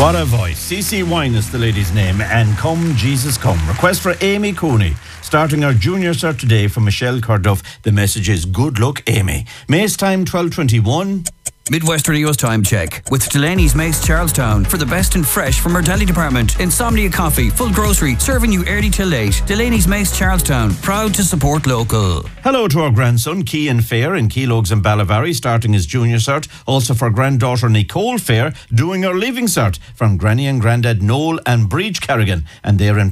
What a voice. CC Wine is the lady's name, and Come Jesus Come. Request for Amy Cooney, starting our junior cert today from Michelle Carduff. The message is good luck, Amy. Mace time 12:21. Midwest Radio's time check with Delaney's Mace Charlestown for the best and fresh from our deli department. Insomnia Coffee, full grocery, serving you early till late. Delaney's Mace Charlestown, proud to support local. Hello to our grandson, Cian Fair, in Keelogs and Ballavary, starting his junior cert. Also for granddaughter Nicole Fair, doing her leaving cert from Granny and Grandad Noel and Breach Carrigan, and they're in